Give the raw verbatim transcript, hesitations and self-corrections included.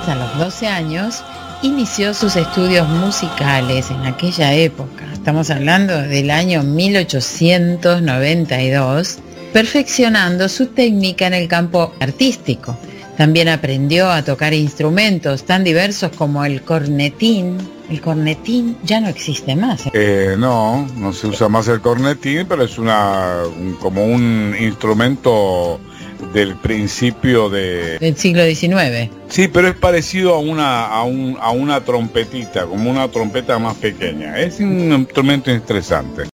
A los doce años inició sus estudios musicales en aquella época. Estamos hablando del año mil ochocientos noventa y dos, perfeccionando su técnica en el campo artístico. También aprendió a tocar instrumentos tan diversos como el cornetín. El cornetín ya no existe más. Eh, no, no se usa más el cornetín, pero es una un, como un instrumento del principio de... del siglo diecinueve. Sí, pero es parecido a una a, un, a una trompetita, como una trompeta más pequeña. Es un instrumento interesante.